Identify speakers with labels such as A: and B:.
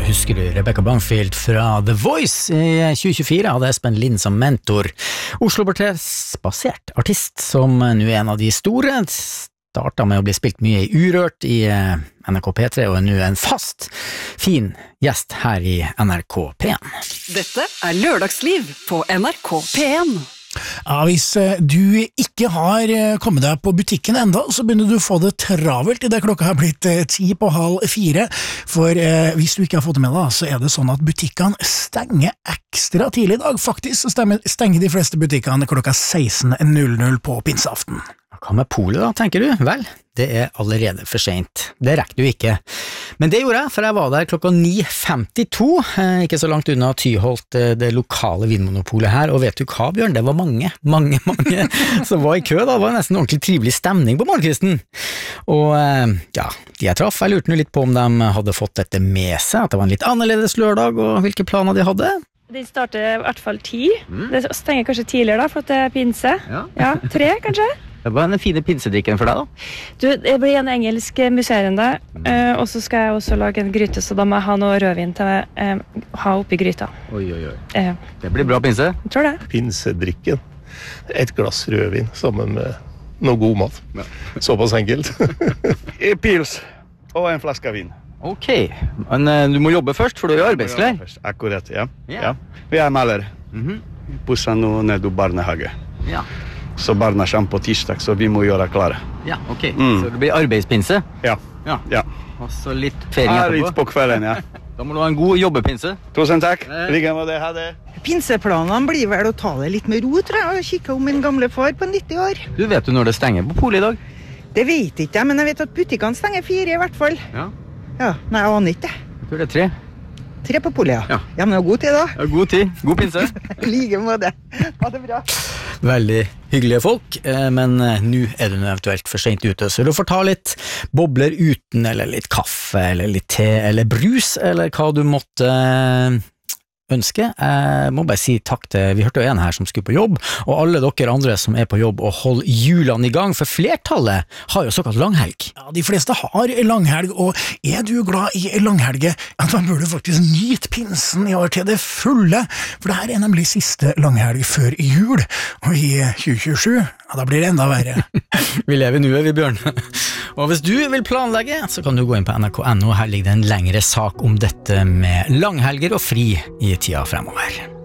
A: husker du Rebecca Bangfield fra The Voice i 2024 hadde Espen Lind som mentor. Oslo-basert artist som nå er en av de store, startet med å bli spilt mye i Urørt i NRK P3 og er nå en fast, fin gjest her i NRK P1.
B: Dette er Lørdagsliv på NRK P1.
C: Ja, hvis du ikke har kommet deg på butikken enda, så begynner du å få det travelt i det klokka har blitt 3:45, for hvis du ikke har fått det med deg, så er det sånn at butikkene stenger ekstra tidlig i dag. Faktisk så stenger de fleste butikkene klokka 16:00 på pinseaften.
A: Hva med polet da, tenker du? Vel, det er allerede for sent. Det rekker du ikke. Men det gjorde jeg, for jeg var der klokka 9:52, ikke så langt unna Tyholt, det lokale vinmonopolet her, og vet du hva, Bjørn? Det var mange som var i kø da. Det var nesten ordentlig trivelig stemning på morgenkvisten. Og ja, de jeg traff, jeg lurte nå litt på om de hadde fått dette med seg, at det var en litt annerledes lørdag, og hvilke planer de hadde.
D: De starter i hvert fall 10. Det stenger kanskje tidligere da, for at det er pinse. Ja, 3 kanskje.
A: Hva er den fine pinsedrikken for deg da?
D: Du, det blir en engelsk musserende, og så skal jeg også lage en gryte, så da må jeg ha noe rødvin til å ha oppi gryta.
A: Oi. Det blir bra pinse.
D: Jeg tror det.
E: Pinsedrikken. Et glass rødvin sammen med noe god mat. Ja. Såpass enkelt.
F: Pils og en flaske vin.
A: Ok, men du må jobbe først, for du er arbeidsklær.
F: Akkurat, ja. Vi er maler. Pusser nå ned i barnehage.
A: Ja.
F: Så barna kommer på tirsdag, så vi må gjøre klare.
A: Ja, ok. Så det blir arbeidspinse?
F: Ja.
A: Og så litt ferie etterpå?
F: Litt på kvelden, ja.
A: Da må du ha en god jobbepinse.
F: Tusen takk. Like med det, ha det.
G: Pinseplanene blir vel å ta det litt med ro, tror jeg, og kikke om min gamle far på 90 år.
A: Du vet jo når det stenger på polet i dag?
G: Det vet ikke jeg, men jeg vet at butikkene stenger 4 i hvert fall.
A: Ja,
G: nei, jeg aner ikke det.
A: Jeg tror det er 3.
G: 3 på polet, ja. Ja, men det er god tid da.
A: Ja, god tid. God pinse.
G: Like med det. Ha det bra.
A: Veldig hyggelige folk, men nå er du eventuelt for sent ute, så du får ta litt bobler uten, eller litt kaffe, eller litt te, eller brus, eller hva du måtte ønske. Jeg må bare si takk til, vi hørte jo en her som skulle på jobb, og alle dere andre som er på jobb og holder hjulene i gang, for flertallet har jo såkalt langhelg.
C: Ja, de fleste har langhelg, og er du glad i langhelge, ja, da bør du faktisk nyte pinsen i år til det fulle, for det her er nemlig siste langhelg før jul, og i 2027, ja, da blir det enda verre.
A: Vi lever nå, vi Bjørn. Og hvis du vil planlegge, så kan du gå inn på nrk.no, her ligger det en lengre sak om dette med langhelger og fri i tida fremover.